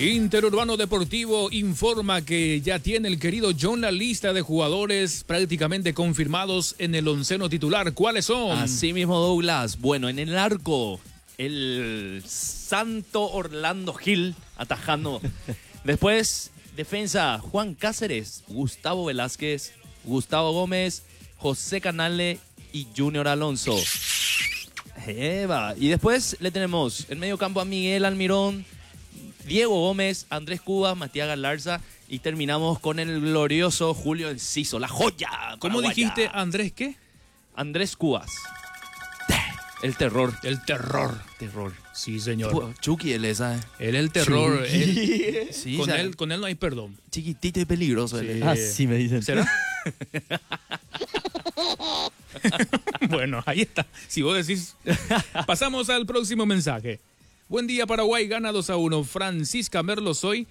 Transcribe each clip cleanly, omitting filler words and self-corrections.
Interurbano Deportivo informa que ya tiene el querido John la lista de jugadores prácticamente confirmados en el onceno titular. ¿Cuáles son? Así mismo, Douglas. Bueno, en el arco, el Santo Orlando Gil atajando. Después, defensa, Juan Cáceres, Gustavo Velázquez, Gustavo Gómez, José Canale y Junior Alonso. Eva. Y después le tenemos en medio campo a Miguel Almirón, Diego Gómez, Andrés Cubas, Matías Galarza y terminamos con el glorioso Julio Enciso, la joya. ¿Cómo paraguaya. dijiste, Andrés qué? Andrés Cubas. El terror. El terror. Terror. Sí, señor. Chucky, él es, ¿sabes? Él el terror. Él, Sí, con, ¿sabes? él, con él no hay perdón. Chiquitito y peligroso. Sí. Él es. Así me dicen. ¿Será? Bueno, ahí está. Si vos decís. Pasamos al próximo mensaje. Buen día, Paraguay gana 2-1. Francisca Merlo soy,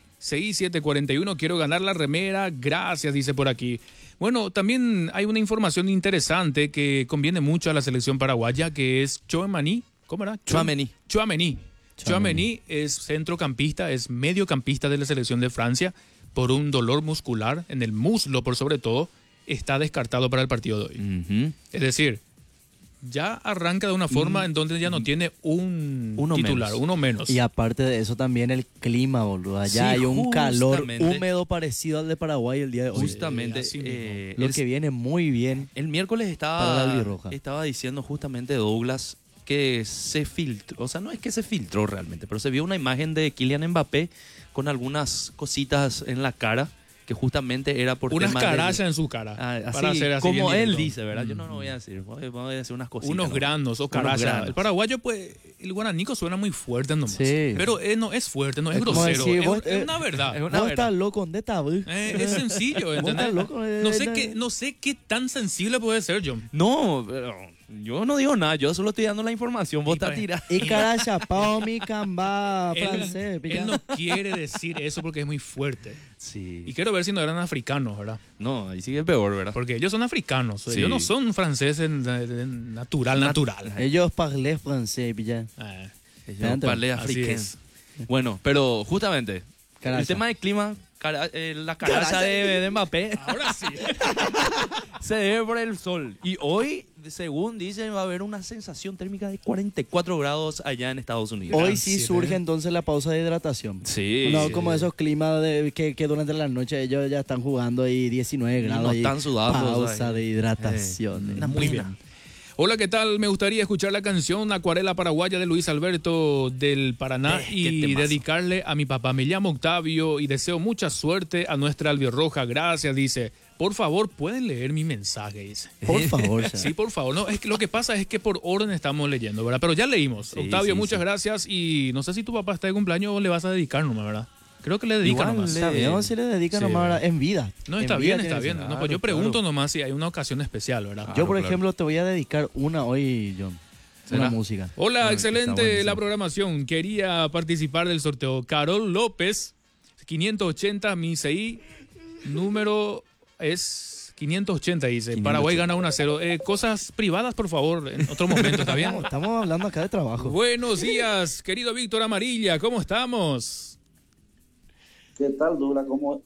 6741. Quiero ganar la remera. Gracias, dice por aquí. Bueno, también hay una información interesante que conviene mucho a la selección paraguaya, que es Tchouaméni. ¿Cómo era? Tchouaméni. Tchouaméni es centrocampista, es mediocampista de la selección de Francia. Por un dolor muscular en el muslo, por sobre todo, está descartado para el partido de hoy. Ujú. Es decir, ya arranca de una forma en donde ya no tiene uno titular, menos. uno menos. Y aparte de eso también el clima, boludo. Allá Sí, hay un calor justamente. húmedo parecido al de Paraguay el día de hoy. Justamente. así mismo. Lo que viene muy bien. El miércoles Para la albirroja. estaba diciendo justamente Douglas que se filtró, o sea, no es que se filtró realmente, pero se vio una imagen de Kylian Mbappé con algunas cositas en la cara que justamente era por Unas temas carachas de... en su cara. Así, para hacer así como bien él directo. dice, ¿verdad? Yo no voy a decir, voy a decir unas cositas. Unos ¿no? granos o Unos carachas. granos. El paraguayo, pues, el guaranico suena muy fuerte nomás. Sí. Pero no es fuerte, no es, Es como grosero. decir, vos- es una verdad. es una Vos verdad. estás loco, ¿dónde estás? Es sencillo, Vos ¿entendés? estás loco. No sé qué tan sensible puede ser, John. No, pero yo no digo nada, yo solo estoy dando la información, vos Y estás para- tirando. Y cara chapao, mi camba, francés. Él no quiere decir eso porque es muy fuerte. Sí. Y quiero ver si no eran africanos, ¿verdad? No, ahí sigue peor, ¿verdad? Porque ellos son africanos. Sí. Ellos no son franceses natural. Ellos parlent francés, pilla. Yo parlé Así africano. es. Bueno, pero justamente, Caracha. el tema del clima, la caracha de Mbappé Ahora sí. se debe por el sol. Y hoy, según dicen, va a haber una sensación térmica de 44 grados allá en Estados Unidos. Hoy sí Sí, surge ¿eh? entonces la pausa de hidratación. Sí. No sí. como esos climas que durante la noche ellos ya están jugando ahí 19 Y grados. no ahí, están sudando, pausa ¿sabes? de hidratación. Una Muy pena. bien. Hola, ¿qué tal? Me gustaría escuchar la canción Acuarela Paraguaya de Luis Alberto del Paraná qué y temazo. dedicarle a mi papá. Me llamo Octavio y deseo mucha suerte a nuestra albirroja. Gracias, dice. Por favor, ¿pueden leer mi mensaje? Dice. Por favor. ya. Sí, por favor. No, es que lo que pasa es que por orden estamos leyendo, ¿verdad? Pero ya leímos. Sí, Octavio, sí, muchas sí. gracias. Y no sé si tu papá está de cumpleaños o le vas a dedicar nomás, ¿verdad? Creo que le dedica Igual nomás. Está bien, si le dedican Sí, nomás ¿verdad? en vida. No, En está vida bien, tiene está que bien. ser. No, pues yo Claro, pregunto nomás si hay una ocasión especial, ¿verdad? Yo, por claro. ejemplo, te voy a dedicar una hoy, John. ¿Será? Una música. Hola, Está excelente buenísimo. la programación. Quería participar del sorteo. Carol López, 580, mi CI, número es 580, dice. 580. Paraguay gana 1-0. Cosas privadas, por favor, en otro momento, ¿está bien? Estamos hablando acá de trabajo. Buenos días, querido Víctor Amarilla, ¿cómo estamos? ¿Qué tal, Dula? ¿Cómo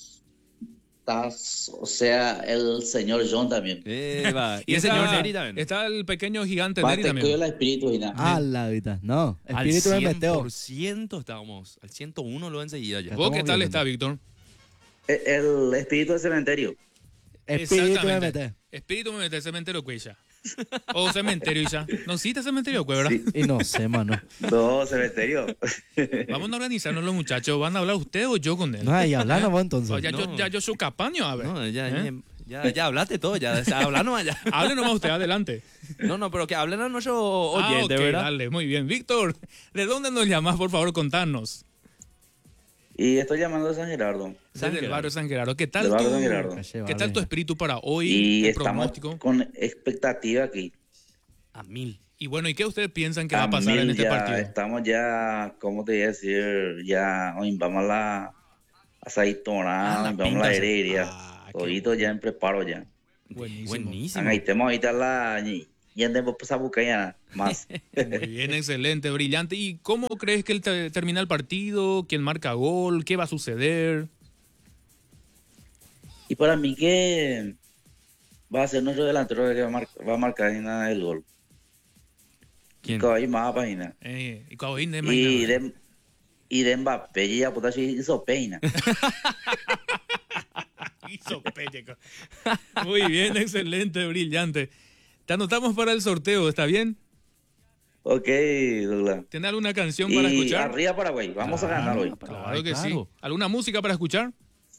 estás? O sea, el señor John también. Eva. Y el está- señor Neri también. Está el pequeño gigante Va, Neri te cuido también. el espíritu y nada. Ah, la vida. No, Al espíritu de meteo. 100% estábamos. Al 101 lo enseguida ya. ¿Vos qué estamos tal viendo. está, Víctor? El espíritu del cementerio. Espíritu de Exactamente. meteo. Espíritu me mete cementerio cuella. O cementerio ya. No, sí, está cementerio cuella, ¿verdad? Sí. Y no sé, mano. No, cementerio. Vamos a organizarnos los muchachos. ¿Van a hablar usted o yo con él? No, y hablando vos O entonces. ya, No. yo soy capaño, a ver. No, ¿Eh? ya hablaste todo, ya. O sea, habla nomás ya. Hable nomás usted, adelante. No, pero que hablen a nuestro oyente, ok, ¿verdad? dale, muy bien. Víctor, ¿de dónde nos llamas? Por favor, contanos. Y estoy llamando de San Gerardo. Desde el Gerardo. barrio San Gerardo. ¿Qué tal, Del barrio San Gerardo. ¿Qué tal tu espíritu para hoy? Y el estamos pronóstico. con expectativa aquí. A 1000. Y bueno, ¿y qué ustedes piensan que va a A pasar en mil este ya partido? Estamos ya, ¿cómo te voy a decir? Ya hoy vamos a la aceitonada, la vamos a pinta la se- heredia. Ah, qué Todito ya en preparo ya. Buenísimo. Buenísimo. Ahí estamos ahorita la y andemos pues a buscar ya más. Muy bien, excelente, brillante. ¿Y cómo crees que termina el partido? ¿Quién marca gol? ¿Qué va a suceder? Y para mí que va a ser nuestro delantero el que va a marcar el gol. ¿Quién? Caballo más página. Y Coahuín de Y de Mbappé y ya puta hizo peina. Hizo pelleco. Muy bien, excelente, brillante. Te anotamos para el sorteo, ¿está bien? Ok, Douglas. ¿Tienes alguna canción para Y escuchar? arriba Paraguay, vamos a ganar hoy. Claro que sí. Claro. ¿Alguna música para escuchar?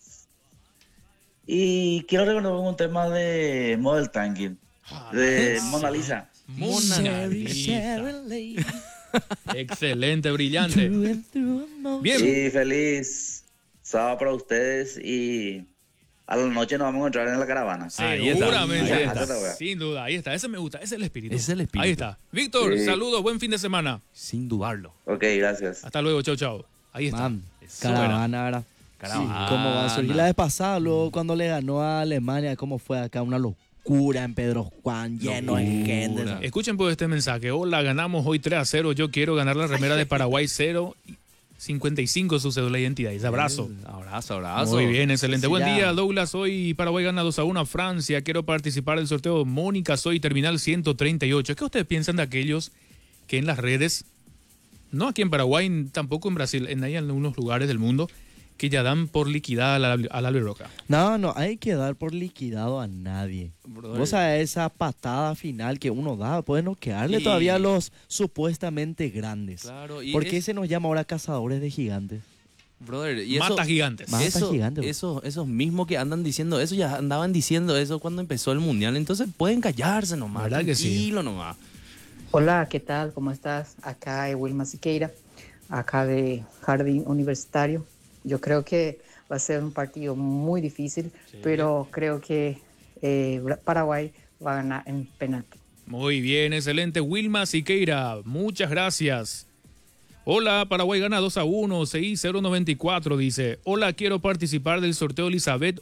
Y quiero recordar un tema de Model Tanking, de Mona Lisa. Mona Lisa. Excelente, brillante. Bien. Y feliz sábado para ustedes y a la noche nos vamos a encontrar en la caravana. Ahí está, Seguramente. ahí está. Sin duda, ahí está. Ese me gusta, ese es el espíritu. Ese es el espíritu. Ahí está. Víctor, Sí. saludos, buen fin de semana. Sin dudarlo. Ok, gracias. Hasta luego, chau, chau. Ahí está. Man, Eso caravana, ¿verdad? Caravana. Sí, ¿cómo va a surgir la vez pasada? Luego cuando le ganó a Alemania, ¿cómo fue acá? Una locura en Pedro Juan, lleno de gente. Locura. Escuchen pues este mensaje. Hola, ganamos hoy 3-0. Yo quiero ganar la remera de Paraguay 0.55 su cédula de identidad. Ese abrazo. Abrazo, abrazo. Muy bien, excelente. Sí, Buen ya. día, Douglas. Hoy Paraguay gana 2-1 a Francia. Quiero participar del sorteo. Mónica, soy terminal 138. ¿Qué ustedes piensan de aquellos que en las redes, no aquí en Paraguay, tampoco en Brasil, hay en algunos lugares del mundo, que ya dan por liquidada a la Roca? No, hay que dar por liquidado a nadie. Brother. Vos sabés, esa patada final que uno da, puede noquearle Y- todavía a los supuestamente grandes. Claro, y ¿Por qué se nos llama ahora cazadores de gigantes? Brother, y eso, Mata gigantes. Mata eso, gigante. esos mismos que andan diciendo eso, ya andaban diciendo eso cuando empezó el mundial. Entonces pueden callarse nomás. ¿Verdad que sí? Tranquilo nomás. Hola, ¿qué tal? ¿Cómo estás? Acá es Wilma Siqueira, acá de Jardín Universitario. Yo creo que va a ser un partido muy difícil, pero creo que Paraguay va a ganar en penalti. Muy bien, excelente. Wilma Siqueira, muchas gracias. Hola, Paraguay gana 2-1, 6094 dice. Hola, quiero participar del sorteo Elizabeth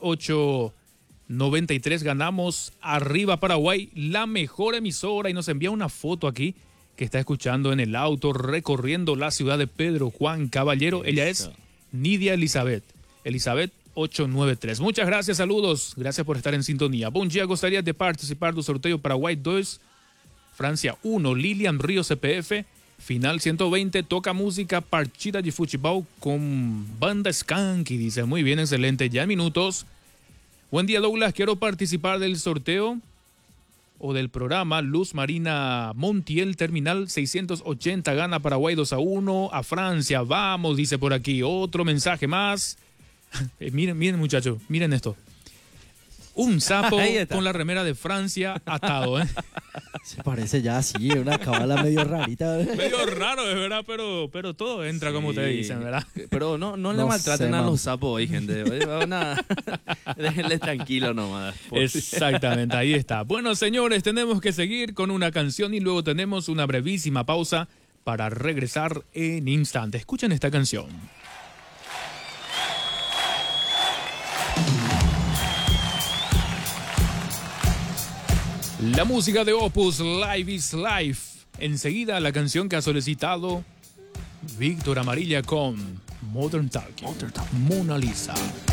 893. Ganamos arriba Paraguay, la mejor emisora. Y nos envía una foto aquí que está escuchando en el auto recorriendo la ciudad de Pedro Juan Caballero. Ella es Nidia Elizabeth. Elizabeth 893. Muchas gracias, saludos. Gracias por estar en sintonía. Buen día, gustaría de participar del sorteo Paraguay 2, Francia 1, Lilian Río CPF, final 120, toca música partida de fútbol con banda Skanky, dice, muy bien, excelente, ya en minutos. Buen día, Douglas, quiero participar del sorteo o del programa Luz Marina Montiel, terminal 680, gana Paraguay 2-1 a Francia, vamos, dice por aquí, otro mensaje más. Miren muchachos, miren esto. Un sapo Ahí está. con la remera de Francia atado, ¿eh? Se parece ya así, una cabala medio rarita. Medio raro, es verdad, pero todo entra como ustedes dicen, ¿verdad? Pero no le No maltraten sé, a man. los sapos hoy, gente. Déjenles tranquilo nomás. Exactamente, ahí está. Bueno, señores, tenemos que seguir con una canción y luego tenemos una brevísima pausa para regresar en instante. Escuchen esta canción. La música de Opus Live is Life. Enseguida la canción que ha solicitado Víctor Amarilla con Modern Talking. Mona Lisa.